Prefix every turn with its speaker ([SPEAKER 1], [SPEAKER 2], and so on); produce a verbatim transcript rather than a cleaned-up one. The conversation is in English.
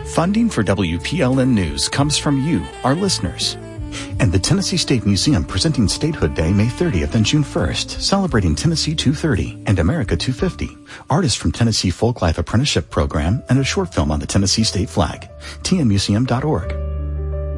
[SPEAKER 1] Funding for W P L N News comes from you, our listeners. And the Tennessee State Museum presenting Statehood Day May thirtieth and June first, celebrating Tennessee two thirty and America two fifty. Artists from Tennessee Folklife Apprenticeship Program and a short film on the Tennessee State flag. T N museum dot org.